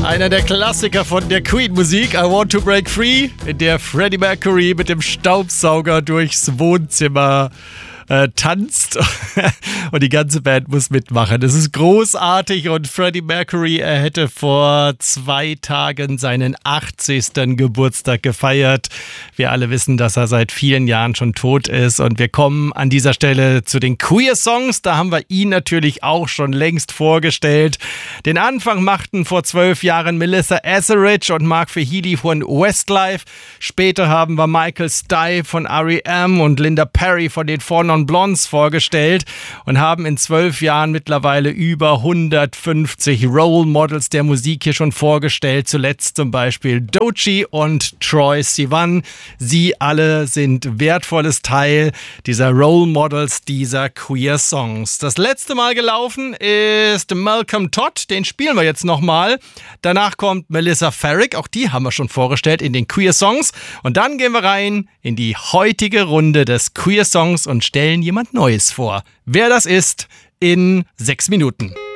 Einer der Klassiker von der Queen-Musik, I Want to Break Free, in der Freddie Mercury mit dem Staubsauger durchs Wohnzimmer tanzt und die ganze Band muss mitmachen. Das ist großartig und Freddie Mercury, er hätte vor 2 Tagen seinen 80. Geburtstag gefeiert. Wir alle wissen, dass er seit vielen Jahren schon tot ist und wir kommen an dieser Stelle zu den Queer Songs. Da haben wir ihn natürlich auch schon längst vorgestellt. Den Anfang machten vor 12 Jahren Melissa Etheridge und Mark Fahidi von Westlife. Später haben wir Michael Stipe von R.E.M. und Linda Perry von den Four Non Blondes vorgestellt und haben in 12 Jahren mittlerweile über 150 Role Models der Musik hier schon vorgestellt. Zuletzt zum Beispiel Doechii und Troye Sivan. Sie alle sind wertvolles Teil dieser Role Models dieser Queer Songs. Das letzte Mal gelaufen ist Malcolm Todd. Den spielen wir jetzt nochmal. Danach kommt Melissa Farrick. Auch die haben wir schon vorgestellt in den Queer Songs. Und dann gehen wir rein in die heutige Runde des Queer Songs und stellen jemand Neues vor. Wer das ist, in 6 Minuten.